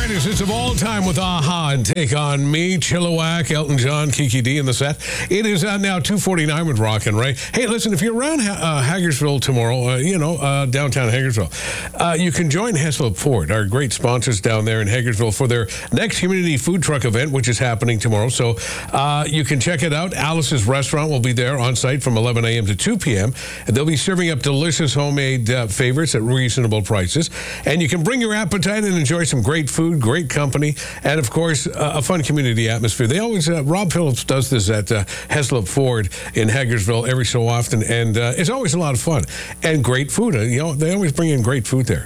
greatest hits of all time with A-ha and Take On Me, Chilliwack, Elton John, Kiki D in the set. It is now 2:49 with Rock and Ray. Hey, listen, if you're around Hagersville tomorrow, downtown Hagersville, you can join Heslop Ford, our great sponsors down there in Hagersville, for their next community food truck event, which is happening tomorrow. So you can check it out. Alice's Restaurant will be there on site from 11 a.m. to 2 p.m. And they'll be serving up delicious homemade favorites at reasonable prices. And you can bring your appetite and enjoy some great food, great company, and, of course, a fun community atmosphere. They always, Rob Phillips does this at Heslop Ford in Hagersville every so often, and it's always a lot of fun. And great food. They always bring in great food there.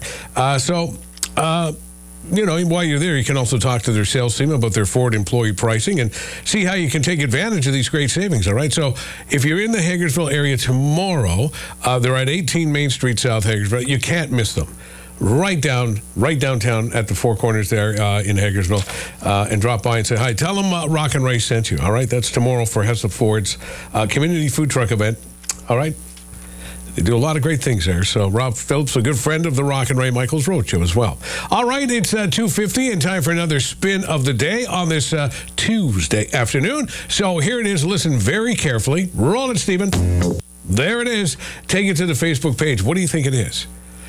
While you're there, you can also talk to their sales team about their Ford employee pricing and see how you can take advantage of these great savings, all right? So if you're in the Hagersville area tomorrow, they're at 18 Main Street, South Hagersville. You can't miss them. Right downtown at the Four Corners there in Hagersville, and drop by and say hi. Tell them Rock and Ray sent you, all right? That's tomorrow for Heslop Ford's community food truck event, all right? They do a lot of great things there. So Rob Phillips, a good friend of the Rock and Ray Michaels Road Show as well. All right, it's 2:50 and time for another spin of the day on this Tuesday afternoon. So here it is. Listen very carefully. Roll it, Stephen. There it is. Take it to the Facebook page. What do you think it is?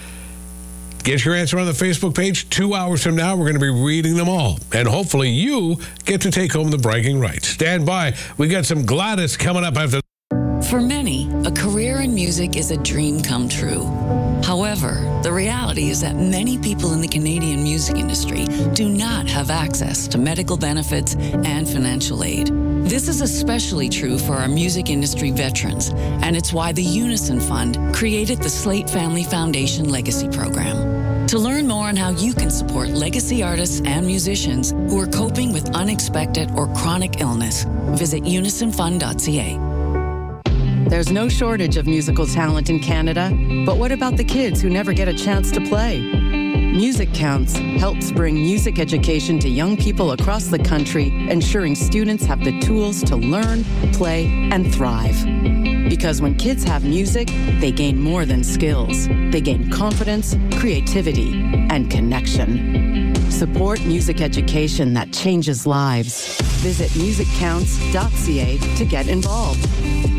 Get your answer on the Facebook page. 2 hours from now, we're going to be reading them all. And hopefully you get to take home the bragging rights. Stand by. We got some Gladys coming up after. For many, a career in music is a dream come true. However, the reality is that many people in the Canadian music industry do not have access to medical benefits and financial aid. This is especially true for our music industry veterans, and it's why the Unison Fund created the Slate Family Foundation Legacy Program. To learn more on how you can support legacy artists and musicians who are coping with unexpected or chronic illness, visit unisonfund.ca. There's no shortage of musical talent in Canada, but what about the kids who never get a chance to play? Music Counts helps bring music education to young people across the country, ensuring students have the tools to learn, play, and thrive. Because when kids have music, they gain more than skills. They gain confidence, creativity, and connection. Support music education that changes lives. Visit musiccounts.ca to get involved.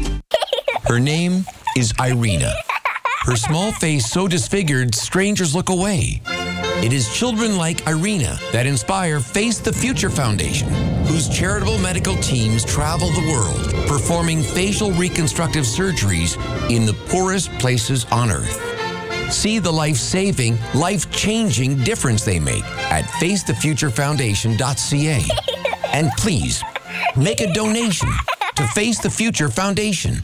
Her name is Irina. Her small face so disfigured, strangers look away. It is children like Irina that inspire Face the Future Foundation, whose charitable medical teams travel the world, performing facial reconstructive surgeries in the poorest places on Earth. See the life-saving, life-changing difference they make at facethefuturefoundation.ca. And please, make a donation to Face the Future Foundation.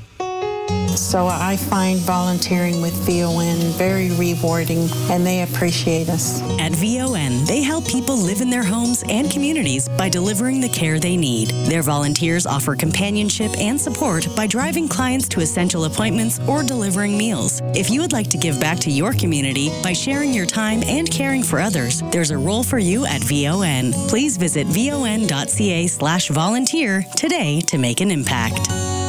So I find volunteering with VON very rewarding, and they appreciate us. At VON, they help people live in their homes and communities by delivering the care they need. Their volunteers offer companionship and support by driving clients to essential appointments or delivering meals. If you would like to give back to your community by sharing your time and caring for others, there's a role for you at VON. Please visit von.ca/volunteer today to make an impact.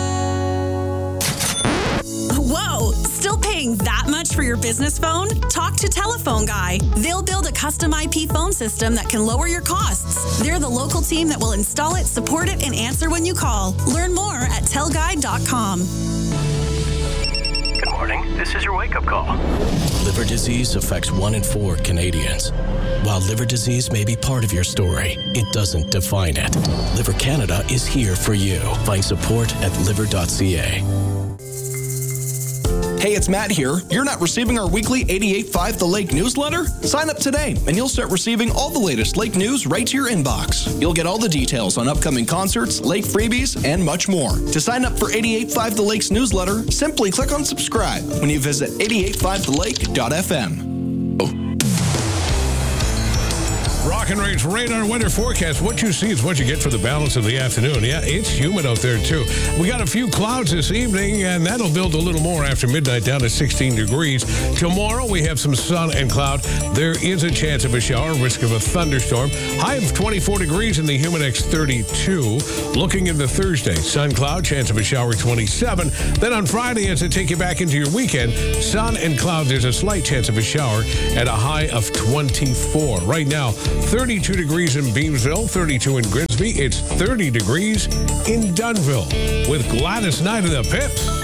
Whoa! Still paying that much for your business phone? Talk to Telephone Guy. They'll build a custom IP phone system that can lower your costs. They're the local team that will install it, support it, and answer when you call. Learn more at telguy.com. Good morning. This is your wake-up call. Liver disease affects 1 in 4 Canadians. While liver disease may be part of your story, it doesn't define it. Liver Canada is here for you. Find support at liver.ca. Hey, it's Matt here. You're not receiving our weekly 88.5 The Lake newsletter? Sign up today, and you'll start receiving all the latest lake news right to your inbox. You'll get all the details on upcoming concerts, lake freebies, and much more. To sign up for 88.5 The Lake's newsletter, simply click on subscribe when you visit 885thelake.fm. Rock and Ray's radar weather forecast. What you see is what you get for the balance of the afternoon. Yeah, it's humid out there, too. We got a few clouds this evening, and that'll build a little more after midnight down to 16 degrees. Tomorrow, we have some sun and cloud. There is a chance of a shower, risk of a thunderstorm. High of 24 degrees in the Humidex 32. Looking into Thursday, sun, cloud, chance of a shower 27. Then on Friday, as I take you back into your weekend, sun and cloud, there's a slight chance of a shower at a high of 24. Right now, 32 degrees in Beamsville, 32 in Grimsby. It's 30 degrees in Dunnville with Gladys Knight of the Pips.